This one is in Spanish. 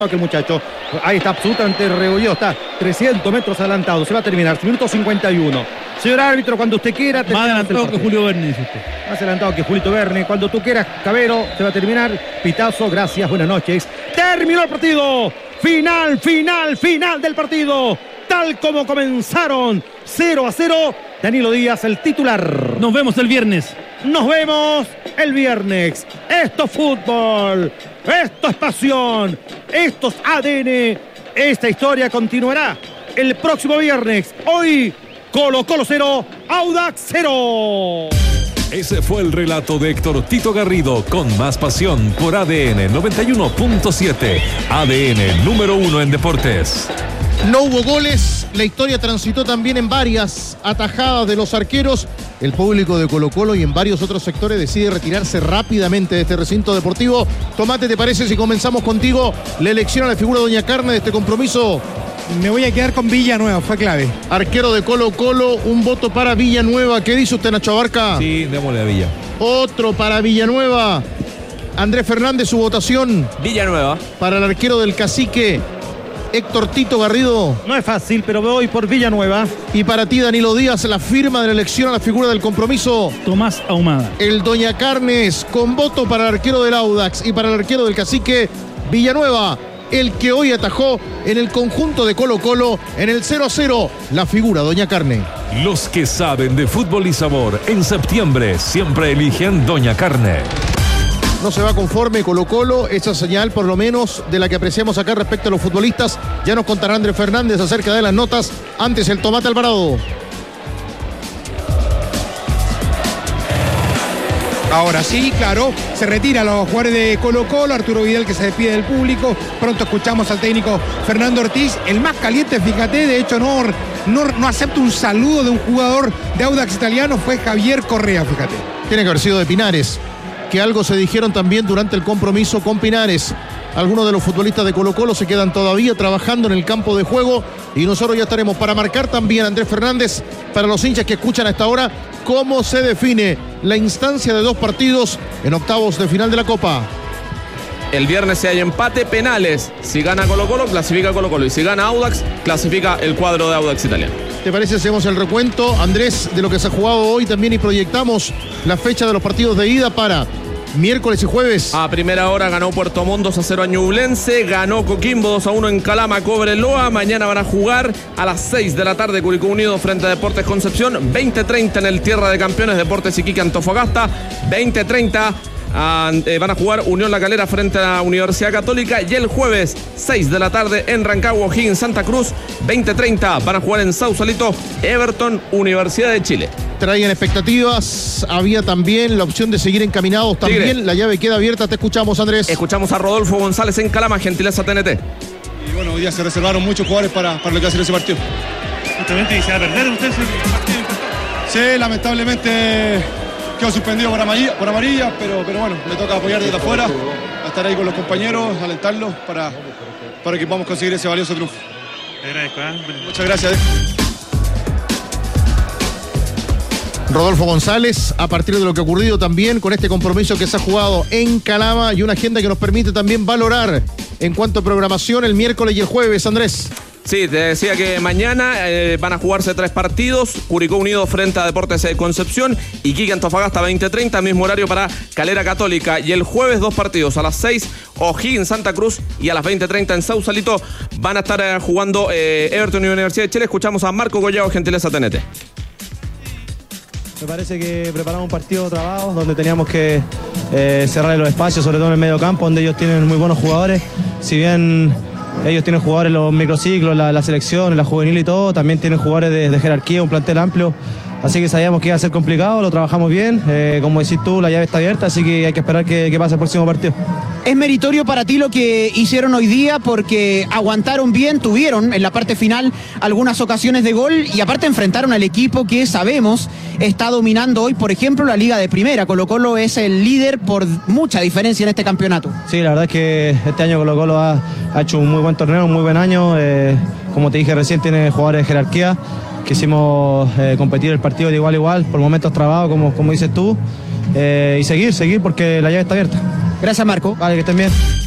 Que el muchacho, ahí está absolutamente regollado, está 300 metros adelantado, se va a terminar, minuto 51. Señor árbitro, cuando usted quiera... Más adelantado que Julio Verne, dice usted. Más adelantado que Julito Verne, cuando tú quieras, Cabero, se va a terminar. Pitazo, gracias, buenas noches. Terminó el partido, final del partido, tal como comenzaron, 0-0. Danilo Díaz, el titular. Nos vemos el viernes. Nos vemos el viernes. Esto es fútbol. Esto es pasión. Esto es ADN. Esta historia continuará el próximo viernes. Hoy, Colo-Colo 0, Audax 0. Ese fue el relato de Héctor Tito Garrido con más pasión por ADN 91.7. ADN número 1 en deportes. No hubo goles, la historia transitó también en varias atajadas de los arqueros. El público de Colo-Colo y en varios otros sectores decide retirarse rápidamente de este recinto deportivo. Tomate, ¿te parece si comenzamos contigo la elección a la figura de Doña Carne de este compromiso? Me voy a quedar con Villanueva, fue clave. Arquero de Colo-Colo, un voto para Villanueva. ¿Qué dice usted, Nacho Abarca? Sí, démosle a Villa. Otro para Villanueva. Andrés Fernández, su votación. Villanueva. Para el arquero del Cacique, Héctor Tito Garrido. No es fácil, pero voy por Villanueva. Y para ti, Danilo Díaz, la firma de la elección a la figura del compromiso. Tomás Ahumada. El Doña Carnes, con voto para el arquero del Audax y para el arquero del Cacique, Villanueva, el que hoy atajó en el conjunto de Colo-Colo en el 0-0, la figura Doña Carne. Los que saben de fútbol y sabor, en septiembre siempre eligen Doña Carne. No se va conforme Colo-Colo, esa señal por lo menos de la que apreciamos acá respecto a los futbolistas. Ya nos contará Andrés Fernández acerca de las notas. Antes el Tomate Alvarado. Ahora sí, claro, se retiran los jugadores de Colo-Colo, Arturo Vidal que se despide del público. Pronto escuchamos al técnico Fernando Ortiz, el más caliente, fíjate, de hecho no acepta un saludo de un jugador de Audax Italiano, fue Javier Correa, fíjate. Tiene que haber sido de Pinares, que algo se dijeron también durante el compromiso con Pinares. Algunos de los futbolistas de Colo-Colo se quedan todavía trabajando en el campo de juego y nosotros ya estaremos para marcar también, Andrés Fernández, para los hinchas que escuchan a esta hora, cómo se define la instancia de dos partidos en octavos de final de la Copa. El viernes si hay empate, penales. Si gana Colo-Colo, clasifica Colo-Colo. Y si gana Audax, clasifica el cuadro de Audax Italiano. ¿Te parece? Hacemos el recuento, Andrés, de lo que se ha jugado hoy también y proyectamos la fecha de los partidos de ida para miércoles y jueves. A primera hora ganó Puerto Montt 2-0 a Ñublense, ganó Coquimbo 2-1 en Calama, Cobreloa. Mañana van a jugar a las 6 de la tarde Curicó Unido frente a Deportes Concepción, 20:30 en el Tierra de Campeones Deportes Iquique Antofagasta, 20:30 van a jugar Unión La Calera frente a la Universidad Católica y el jueves 6 de la tarde en Rancagua, O'Higgins, Santa Cruz, 20:30 van a jugar en Sausalito, Everton, Universidad de Chile. Traían expectativas, había también la opción de seguir encaminados también. Tigre. La llave queda abierta, te escuchamos, Andrés. Escuchamos a Rodolfo González en Calama, gentileza TNT. Y bueno, hoy día se reservaron muchos jugadores para lo que va a ser ese partido. Justamente, ¿se va a perder usted ese partido? Sí, lamentablemente quedó suspendido por amarilla, pero bueno, me toca apoyar desde afuera, a estar ahí con los compañeros, alentarlos para que podamos conseguir ese valioso triunfo. Te agradezco, ¿eh? Muchas gracias. Rodolfo González, a partir de lo que ha ocurrido también con este compromiso que se ha jugado en Calama y una agenda que nos permite también valorar en cuanto a programación el miércoles y el jueves, Andrés. Sí, te decía que mañana van a jugarse 3 partidos, Curicó Unido frente a Deportes Concepción, Iquique Antofagasta 20:30, mismo horario para Calera Católica, y el jueves 2 partidos, a las 6 O'Higgins Santa Cruz y a las 20:30 en Sausalito van a estar jugando Everton y Universidad de Chile. Escuchamos a Marco Collado, gentileza TNT. Me parece que preparamos un partido trabado donde teníamos que cerrar los espacios, sobre todo en el medio campo, donde ellos tienen muy buenos jugadores. Si bien ellos tienen jugadores en los microciclos, la selección, la juvenil y todo, también tienen jugadores de jerarquía, un plantel amplio. Así que sabíamos que iba a ser complicado, lo trabajamos bien. Como decís tú, la llave está abierta, así que hay que esperar que pase el próximo partido. Es meritorio para ti lo que hicieron hoy día porque aguantaron bien, tuvieron en la parte final algunas ocasiones de gol y aparte enfrentaron al equipo que sabemos está dominando hoy, por ejemplo, la Liga de Primera. Colo-Colo es el líder por mucha diferencia en este campeonato. Sí, la verdad es que este año Colo-Colo ha hecho un muy buen torneo, un muy buen año. Como te dije recién, tiene jugadores de jerarquía. Quisimos competir el partido de igual a igual, por momentos trabados, como dices tú, y seguir porque la llave está abierta. Gracias, Marco. Vale, que estén bien.